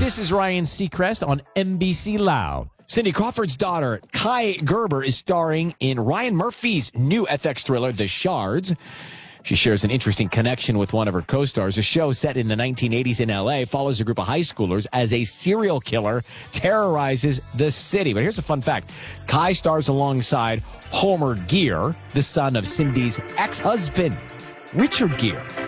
This is Ryan Seacrest on NBC Loud. Cindy Crawford's daughter, Kai Gerber, is starring in Ryan Murphy's new FX thriller, The Shards. She shares an interesting connection with one of her co-stars. The show, set in the 1980s in L.A., follows a group of high schoolers as a serial killer terrorizes the city. But here's a fun fact. Kai stars alongside Homer Gere, the son of Cindy's ex-husband, Richard Gere.